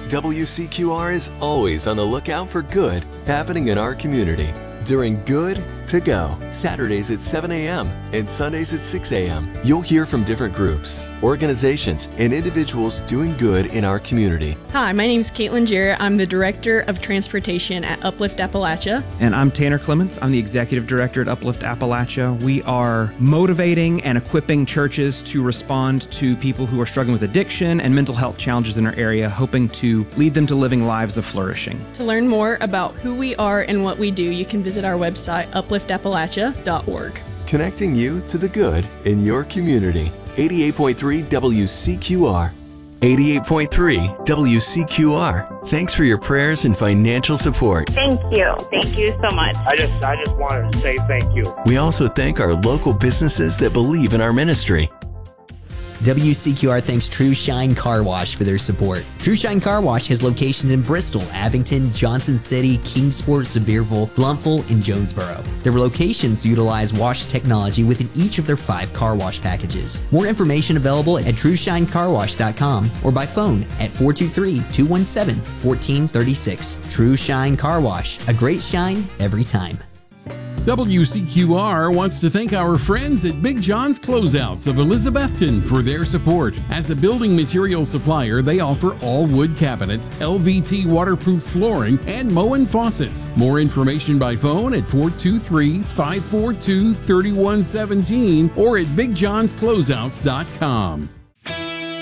WCQR is always on the lookout for good happening in our community during Good to Go, Saturdays at 7 a.m. and Sundays at 6 a.m. You'll hear from different groups, organizations, and individuals doing good in our community. Hi, my name is Caitlin Jarrett. I'm the Director of Transportation at Uplift Appalachia. And I'm Tanner Clements. I'm the Executive Director at Uplift Appalachia. We are motivating and equipping churches to respond to people who are struggling with addiction and mental health challenges in our area, hoping to lead them to living lives of flourishing. To learn more about who we are and what we do, you can visit our website, upliftappalachia.org. Connecting you to the good in your community. 88.3 WCQR. 88.3 WCQR. Thanks for your prayers and financial support. Thank you. Thank you so much. I just wanted to say thank you. We also thank our local businesses that believe in our ministry. WCQR thanks True Shine Car Wash for their support. True Shine Car Wash has locations in Bristol, Abington, Johnson City, Kingsport, Sevierville, Bluntful, and Jonesboro. Their locations utilize wash technology within each of their 5 car wash packages. More information available at TrueShineCarWash.com or by phone at 423-217-1436. True Shine Car Wash, a great shine every time. WCQR wants to thank our friends at Big John's Closeouts of Elizabethton for their support. As a building material supplier, they offer all wood cabinets, LVT waterproof flooring, and Moen faucets. More information by phone at 423-542-3117 or at BigJohnsCloseouts.com.